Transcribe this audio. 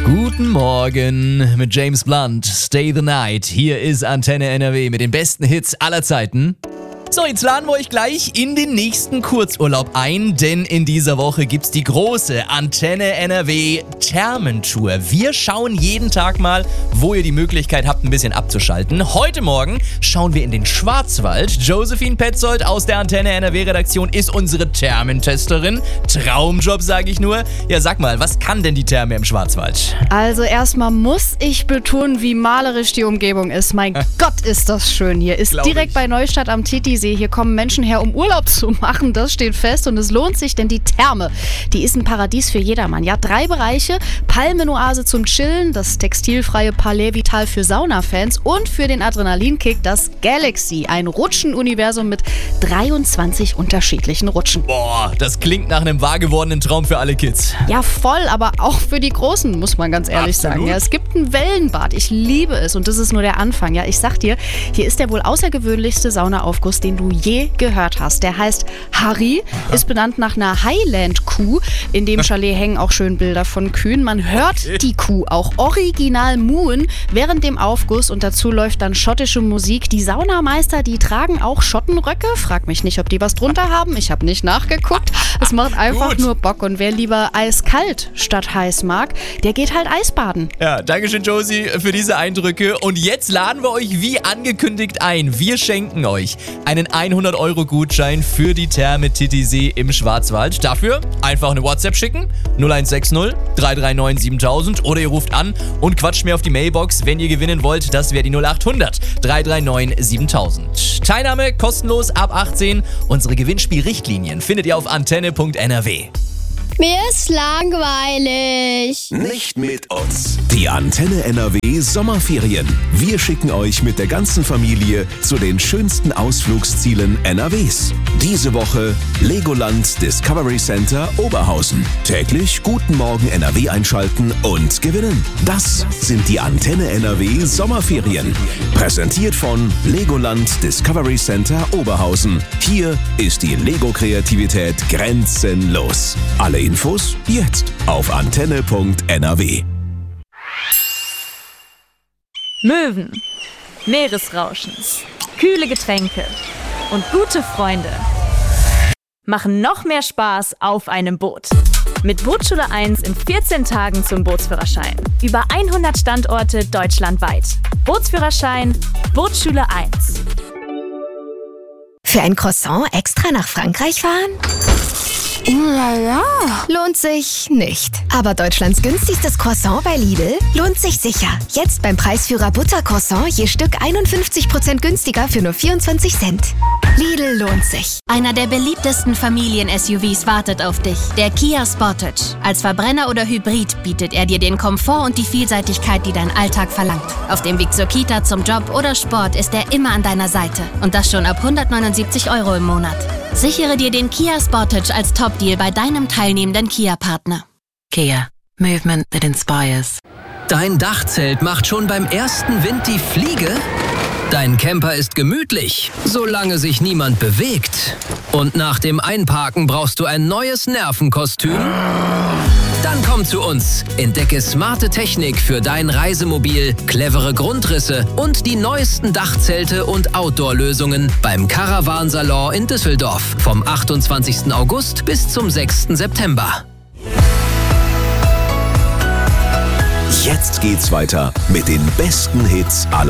Guten Morgen mit James Blunt, Stay the Night. Hier ist Antenne NRW mit den besten Hits aller Zeiten. So, jetzt laden wir euch gleich in den nächsten Kurzurlaub ein, denn in dieser Woche gibt's die große Antenne NRW Thermentour. Wir schauen jeden Tag mal, wo ihr die Möglichkeit habt, ein bisschen abzuschalten. Heute Morgen schauen wir in den Schwarzwald. Josephine Petzold aus der Antenne NRW Redaktion ist unsere Thermentesterin. Traumjob, sage ich nur. Ja, sag mal, was kann denn die Therme im Schwarzwald? Also erstmal muss ich betonen, wie malerisch die Umgebung ist. Mein Gott, ist das schön hier. Ist direkt bei Neustadt am Titisee. Hier kommen Menschen her, um Urlaub zu machen. Das steht fest und es lohnt sich, denn die Therme, die ist ein Paradies für jedermann. Ja, 3 Bereiche: Palmenoase zum Chillen, das textilfreie Palais Vital für Saunafans und für den Adrenalinkick das Galaxy, ein Rutschenuniversum mit 23 unterschiedlichen Rutschen. Boah, das klingt nach einem wahr gewordenen Traum für alle Kids. Ja, voll, aber auch für die Großen, muss man ganz ehrlich sagen. Ja, es gibt ein Wellenbad, ich liebe es und das ist nur der Anfang. Ja, ich sag dir, hier ist der wohl außergewöhnlichste Saunaaufguss, den du je gehört hast. Der heißt Harry, ist benannt nach einer Highland-Kuh. In dem Chalet hängen auch schön Bilder von Kühen. Man hört die Kuh auch original muhen während dem Aufguss und dazu läuft dann schottische Musik. Die Saunameister, die tragen auch Schottenröcke. Frag mich nicht, ob die was drunter haben. Ich habe nicht nachgeguckt. Es macht einfach nur Bock und wer lieber eiskalt statt heiß mag, der geht halt Eisbaden. Ja, dankeschön Josie für diese Eindrücke und jetzt laden wir euch wie angekündigt ein. Wir schenken euch einen 100-Euro-Gutschein für die Therme Titisee im Schwarzwald. Dafür einfach eine WhatsApp schicken, 0160 339 7000 oder ihr ruft an und quatscht mir auf die Mailbox, wenn ihr gewinnen wollt. Das wäre die 0800 339 7000. Teilnahme kostenlos ab 18. Unsere Gewinnspielrichtlinien findet ihr auf antenne.nrw. Mir ist langweilig. Nicht mit uns. Die Antenne NRW Sommerferien. Wir schicken euch mit der ganzen Familie zu den schönsten Ausflugszielen NRWs. Diese Woche Legoland Discovery Center Oberhausen. Täglich Guten Morgen NRW einschalten und gewinnen. Das sind die Antenne NRW Sommerferien. Präsentiert von Legoland Discovery Center Oberhausen. Hier ist die Lego-Kreativität grenzenlos. Alle Infos jetzt auf antenne.nrw. Möwen, Meeresrauschen, kühle Getränke und gute Freunde machen noch mehr Spaß auf einem Boot. Mit Bootsschule 1 in 14 Tagen zum Bootsführerschein. Über 100 Standorte deutschlandweit. Bootsführerschein, Bootsschule 1. Für ein Croissant extra nach Frankreich fahren? Ja. Lohnt sich nicht. Aber Deutschlands günstigstes Croissant bei Lidl lohnt sich sicher. Jetzt beim Preisführer Buttercroissant je Stück 51% günstiger für nur 24 Cent. Lidl lohnt sich. Einer der beliebtesten Familien-SUVs wartet auf dich. Der Kia Sportage. Als Verbrenner oder Hybrid bietet er dir den Komfort und die Vielseitigkeit, die dein Alltag verlangt. Auf dem Weg zur Kita, zum Job oder Sport ist er immer an deiner Seite. Und das schon ab 179 € im Monat. Sichere dir den Kia Sportage als Top-Deal bei deinem teilnehmenden Kia-Partner. Kia. Movement that inspires. Dein Dachzelt macht schon beim ersten Wind die Fliege? Dein Camper ist gemütlich, solange sich niemand bewegt. Und nach dem Einparken brauchst du ein neues Nervenkostüm? Dann komm zu uns. Entdecke smarte Technik für dein Reisemobil, clevere Grundrisse und die neuesten Dachzelte und Outdoor-Lösungen beim Caravan-Salon in Düsseldorf vom 28. August bis zum 6. September. Jetzt geht's weiter mit den besten Hits aller